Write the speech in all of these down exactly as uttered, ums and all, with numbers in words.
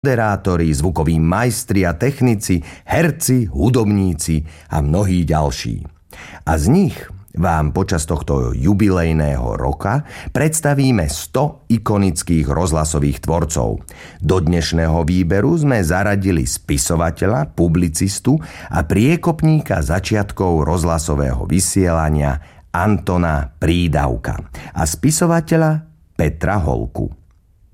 moderátori, zvukoví majstri a technici, herci, hudobníci a mnohí ďalší. A z nich vám počas tohto jubilejného roka predstavíme sto ikonických rozhlasových tvorcov. Do dnešného výberu sme zaradili spisovateľa, publicistu a priekopníka začiatkov rozhlasového vysielania Antona Prídavka a spisovateľa Petra Holku.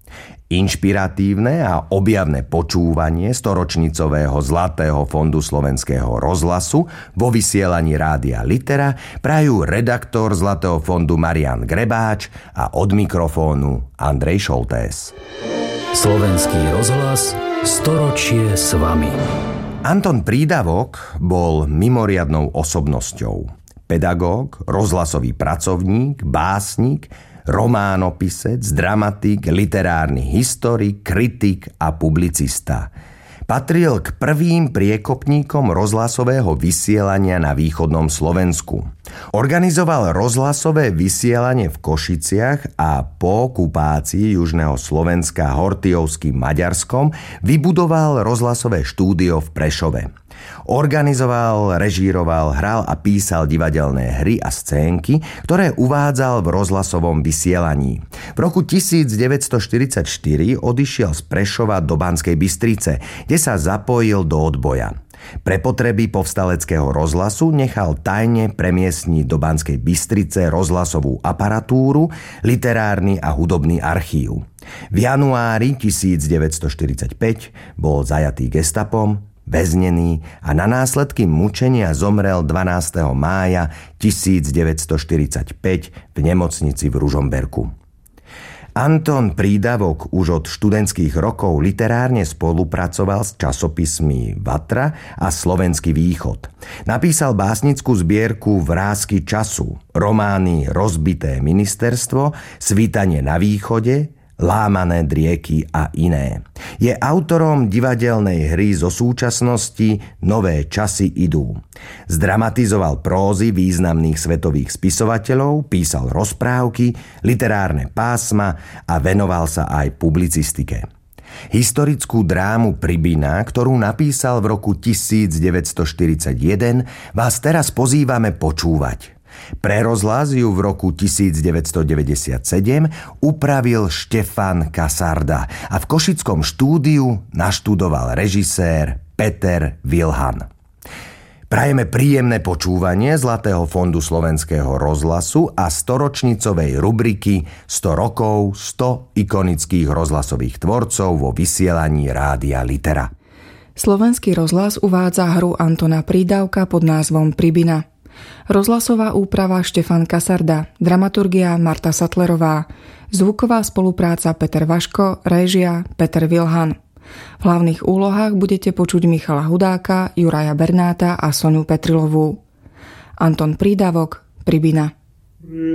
Inšpiratívne a objavné počúvanie storočnicového Zlatého fondu slovenského rozhlasu vo vysielaní Rádia Litera prajú redaktor Zlatého fondu Marián Grebáč a od mikrofónu Andrej Šoltés. Slovenský rozhlas storočie s vami. Anton Prídavok bol mimoriadnou osobnosťou. Pedagóg, rozhlasový pracovník, básnik, románopisec, dramatik, literárny historik, kritik a publicista. Patril k prvým priekopníkom rozhlasového vysielania na východnom Slovensku. Organizoval rozhlasové vysielanie v Košiciach a po okupácii južného Slovenska Hortijovským Maďarskom vybudoval rozhlasové štúdio v Prešove. Organizoval, režíroval, hral a písal divadelné hry a scénky, ktoré uvádzal v rozhlasovom vysielaní. V roku devätnásťstoštyridsaťštyri odišiel z Prešova do Banskej Bystrice, kde sa zapojil do odboja. Pre potreby povstaleckého rozhlasu nechal tajne premiestniť do Banskej Bystrice rozhlasovú aparatúru, literárny a hudobný archív. V januári devätnásťstoštyridsaťpäť bol zajatý gestapom, väznený a na následky mučenia zomrel dvanásteho mája devätnásťstoštyridsaťpäť v nemocnici v Ružomberku. Anton Prídavok už od študentských rokov literárne spolupracoval s časopismi Vatra a Slovenský východ. Napísal básnickú zbierku Vrásky času, romány Rozbité ministerstvo, Svítanie na východe, Lámané drieky a iné. Je autorom divadelnej hry zo súčasnosti Nové časy idú. Zdramatizoval prózy významných svetových spisovateľov, písal rozprávky, literárne pásma a venoval sa aj publicistike. Historickú drámu Pribina, ktorú napísal v roku devätnásťstoštyridsaťjeden, vás teraz pozývame počúvať. Pre rozhlas ju v roku devätnásťstodeväťdesiatsedem upravil Štefan Kasarda a v košickom štúdiu naštudoval režisér Peter Vilhan. Prajeme príjemné počúvanie Zlatého fondu slovenského rozhlasu a storočnicovej rubriky sto rokov, sto ikonických rozhlasových tvorcov vo vysielaní Rádia Litera. Slovenský rozhlas uvádza hru Antona Prídavka pod názvom Pribina. Rozhlasová úprava Štefan Kasarda, dramaturgia Marta Sattlerová, zvuková spolupráca Peter Vaško, réžia Peter Vilhan. V hlavných úlohách budete počuť Michala Hudáka, Juraja Bernáta a Soniu Petrilovú. Anton Prídavok, Pribina.